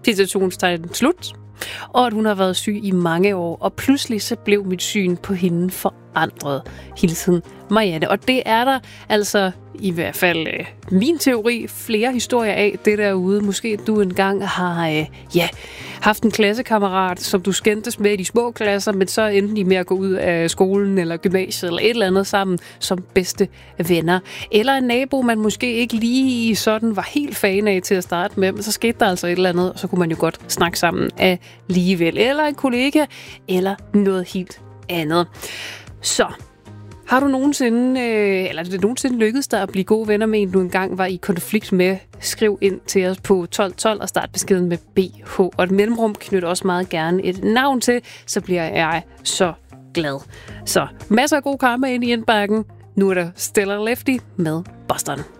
citationstegn slut, og at hun har været syg i mange år, og pludselig så blev mit syn på hende forandret. Hilsen Marianne. Og det er der altså i hvert fald min teori flere historier af det derude. Måske du engang har haft en klassekammerat, som du skændtes med i de små klasser, men så endte I med at gå ud af skolen eller gymnasiet eller et eller andet sammen som bedste venner. Eller en nabo, man måske ikke lige sådan var helt fan af til at starte med, men så skete der altså et eller andet, og så kunne man jo godt snakke sammen alligevel. Eller en kollega, eller noget helt andet. Så har du nogensinde, eller er det nogensinde lykkedes dig at blive gode venner med en, du engang var i konflikt med? Skriv ind til os på 1212 og start beskeden med BH. Og et mellemrum knytter også meget gerne et navn til, så bliver jeg så glad. Så masser af god karma ind i indbakken. Nu er der Stellar Lefty med Boston.